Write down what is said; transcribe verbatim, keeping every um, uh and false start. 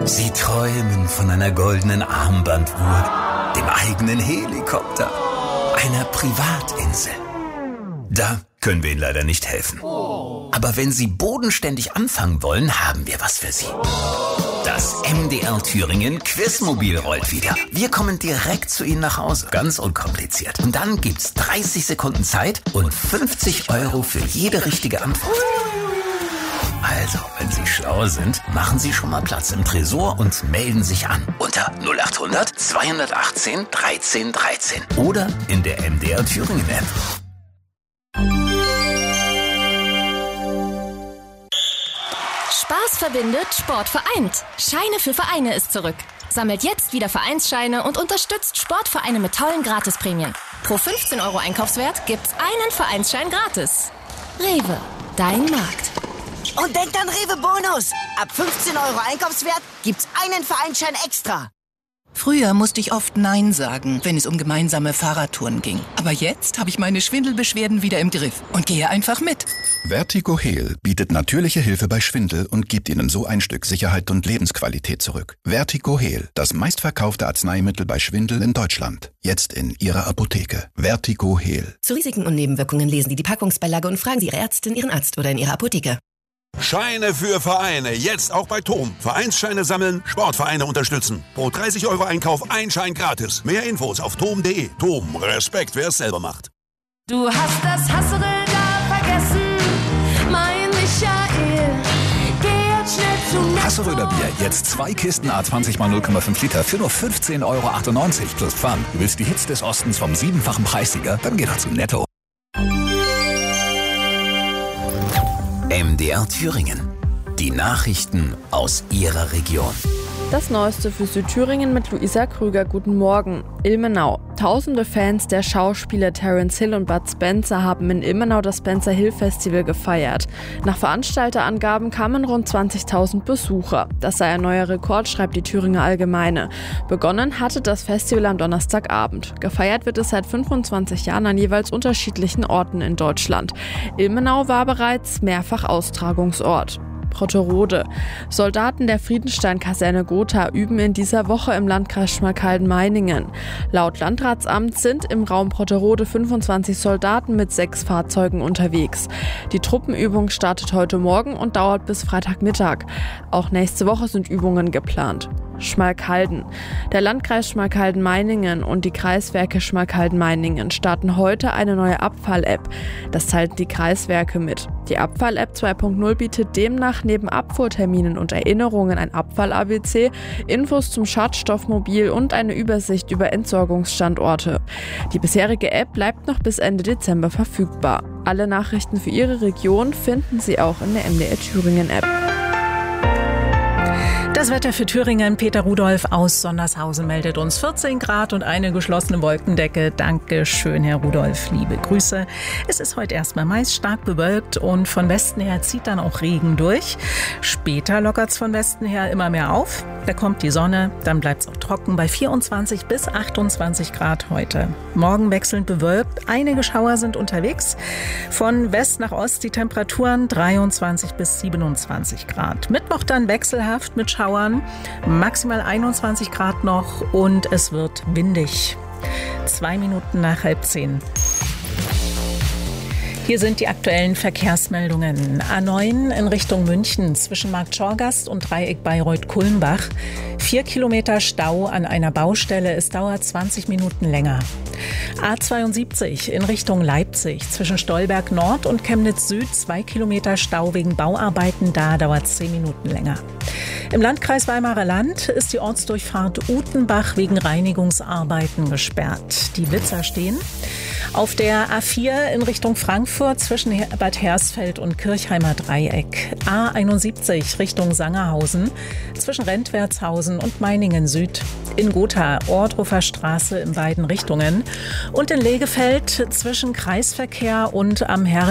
Sie träumen von einer goldenen Armbanduhr, dem eigenen Helikopter, einer Privatinsel. Da können wir Ihnen leider nicht helfen. Aber wenn Sie bodenständig anfangen wollen, haben wir was für Sie. Das M D R Thüringen Quizmobil rollt wieder. Wir kommen direkt zu Ihnen nach Hause. Ganz unkompliziert. Und dann gibt's dreißig Sekunden Zeit und fünfzig Euro für jede richtige Antwort. Also, wenn Sie schlau sind, machen Sie schon mal Platz im Tresor und melden sich an. Unter null acht hundert zweihundertachtzehn dreizehn dreizehn. Oder in der M D R Thüringen App. Spaß verbindet, Sport vereint. Scheine für Vereine ist zurück. Sammelt jetzt wieder Vereinsscheine und unterstützt Sportvereine mit tollen Gratisprämien. Pro fünfzehn Euro Einkaufswert gibt's einen Vereinsschein gratis. Rewe, dein Markt. Und denkt an Rewe Bonus. Ab fünfzehn Euro Einkaufswert gibt's einen Vereinsschein extra. Früher musste ich oft Nein sagen, wenn es um gemeinsame Fahrradtouren ging. Aber jetzt habe ich meine Schwindelbeschwerden wieder im Griff und gehe einfach mit. Vertigo Heal bietet natürliche Hilfe bei Schwindel und gibt Ihnen so ein Stück Sicherheit und Lebensqualität zurück. Vertigo Heal, das meistverkaufte Arzneimittel bei Schwindel in Deutschland. Jetzt in Ihrer Apotheke. Vertigo Heal. Zu Risiken und Nebenwirkungen lesen Sie die Packungsbeilage und fragen Sie Ihre Ärztin, Ihren Arzt oder in Ihrer Apotheke. Scheine für Vereine, jetzt auch bei Tom. Vereinsscheine sammeln, Sportvereine unterstützen. Pro dreißig Euro Einkauf ein Schein gratis. Mehr Infos auf tom punkt de. Tom, Respekt, wer es selber macht. Du hast das Hassel gar vergessen, mein Michael. Geh jetzt schnell zu Netto. Hasseröder Bier, jetzt zwei Kisten A zwanzig mal null Komma fünf Liter für nur fünfzehn Euro achtundneunzig plus Pfand. Du willst die Hits des Ostens vom siebenfachen Preissieger? Dann geh doch zu Netto. M D R Thüringen. Die Nachrichten aus Ihrer Region. Das Neueste für Südthüringen mit Luisa Krüger. Guten Morgen. Ilmenau. Tausende Fans der Schauspieler Terence Hill und Bud Spencer haben in Ilmenau das Spencer Hill Festival gefeiert. Nach Veranstalterangaben kamen rund zwanzigtausend Besucher. Das sei ein neuer Rekord, schreibt die Thüringer Allgemeine. Begonnen hatte das Festival am Donnerstagabend. Gefeiert wird es seit fünfundzwanzig Jahren an jeweils unterschiedlichen Orten in Deutschland. Ilmenau war bereits mehrfach Austragungsort. Brotterode. Soldaten der Friedenstein-Kaserne Gotha üben in dieser Woche im Landkreis Schmalkalden-Meiningen. Laut Landratsamt sind im Raum Brotterode fünfundzwanzig Soldaten mit sechs Fahrzeugen unterwegs. Die Truppenübung startet heute Morgen und dauert bis Freitagmittag. Auch nächste Woche sind Übungen geplant. Schmalkalden. Der Landkreis Schmalkalden-Meiningen und die Kreiswerke Schmalkalden-Meiningen starten heute eine neue Abfall-App. Das teilten die Kreiswerke mit. Die Abfall-App zwei Punkt null bietet demnach neben Abfuhrterminen und Erinnerungen ein Abfall-A B C, Infos zum Schadstoffmobil und eine Übersicht über Entsorgungsstandorte. Die bisherige App bleibt noch bis Ende Dezember verfügbar. Alle Nachrichten für Ihre Region finden Sie auch in der M D R Thüringen App. Das Wetter für Thüringen. Peter Rudolph aus Sondershausen meldet uns vierzehn Grad und eine geschlossene Wolkendecke. Danke schön, Herr Rudolph. Liebe Grüße. Es ist heute erstmal meist stark bewölkt und von Westen her zieht dann auch Regen durch. Später lockert es von Westen her immer mehr auf. Da kommt die Sonne, dann bleibt es auch trocken bei vierundzwanzig bis achtundzwanzig Grad heute. Morgen wechselnd bewölkt. Einige Schauer sind unterwegs. Von West nach Ost die Temperaturen dreiundzwanzig bis siebenundzwanzig Grad. Mittwoch dann wechselhaft mit Schauern. Maximal einundzwanzig Grad noch und es wird windig. Zwei Minuten nach halb zehn. Hier sind die aktuellen Verkehrsmeldungen. A neun in Richtung München zwischen Marktschorgast und Dreieck Bayreuth-Kulmbach. Vier Kilometer Stau an einer Baustelle. Es dauert zwanzig Minuten länger. A zweiundsiebzig in Richtung Leipzig zwischen Stolberg Nord und Chemnitz Süd. Zwei Kilometer Stau wegen Bauarbeiten. Da dauert es zehn Minuten länger. Im Landkreis Weimarer Land ist die Ortsdurchfahrt Utenbach wegen Reinigungsarbeiten gesperrt. Die Blitzer stehen. Auf der A vier in Richtung Frankfurt zwischen Bad Hersfeld und Kirchheimer Dreieck. A einundsiebzig Richtung Sangerhausen zwischen Rentwertshausen und Meiningen Süd. In Gotha Ohrdruffer Straße in beiden Richtungen. Und in Legefeld zwischen Kreisverkehr und am Herren